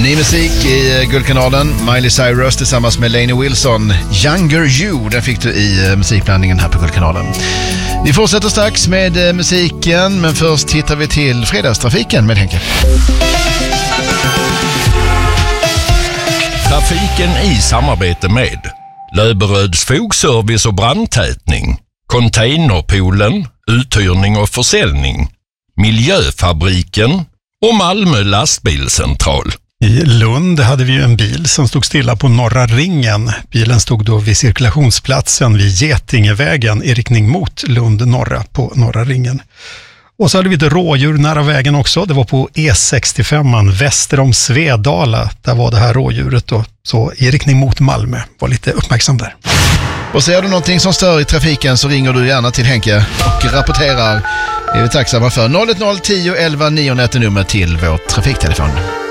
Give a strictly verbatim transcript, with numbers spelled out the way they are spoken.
Ny musik i Guldkanalen. Miley Cyrus tillsammans med Lainey Wilson. Younger You, den fick du i musikblandningen här på Guldkanalen. Vi fortsätter strax med musiken, men först hittar vi till fredagstrafiken med Henke. Trafiken i samarbete med Löberöds fogservice och brandtätning, Containerpoolen, uthyrning och försäljning, Miljöfabriken och Malmö lastbilscentral. I Lund hade vi ju en bil som stod stilla på Norra ringen. Bilen stod då vid cirkulationsplatsen vid Getingevägen i riktning mot Lund norra på Norra ringen. Och så hade vi ett rådjur nära vägen också. Det var på E sextiofem väster om Svedala. Där var det här rådjuret då. Så i riktning mot Malmö. Var lite uppmärksam där. Och ser du någonting som stör i trafiken så ringer du gärna till Henke och rapporterar. Det är vi tacksamma för. noll ett noll tio elva nio nummer till vår trafiktelefon.